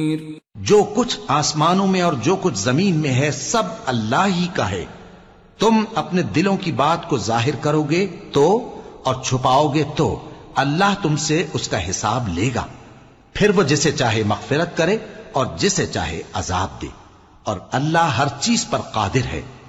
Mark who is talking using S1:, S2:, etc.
S1: जो कुछ आसमानों में और जो कुछ जमीन में है सब अल्लाह ही का है। तुम अपने दिलों की बात को जाहिर करोगे तो और छुपाओगे तो अल्लाह तुमसे उसका हिसाब लेगा। फिर वो जिसे चाहे मगफिरत करे और जिसे चाहे अजाब दे, और अल्लाह हर चीज पर कादिर है।